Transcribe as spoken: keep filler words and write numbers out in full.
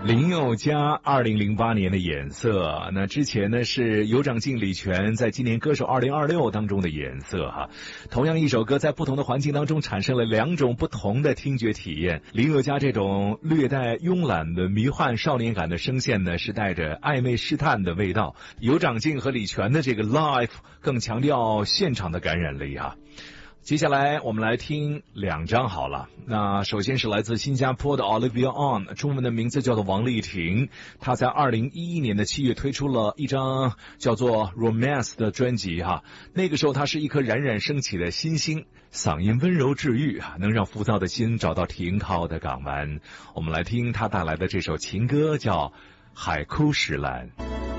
林宥嘉二零零八年的颜色，那之前呢是有长进李泉在今年歌手二零二六当中的颜色哈。同样一首歌在不同的环境当中产生了两种不同的听觉体验。林宥嘉这种略带慵懒的迷幻少年感的声线呢，是带着暧昧试探的味道。有长进和李泉的这个 live 更强调现场的感染力哈。接下来我们来听两张好了。那首先是来自新加坡的 Olivia On， 中文的名字叫做王丽婷。她在二零一一年的七月推出了一张叫做 Romance 的专辑哈。那个时候她是一颗冉冉升起的新星，嗓音温柔治愈，能让浮躁的心找到停靠的港湾。我们来听她带来的这首情歌叫《海枯石烂》。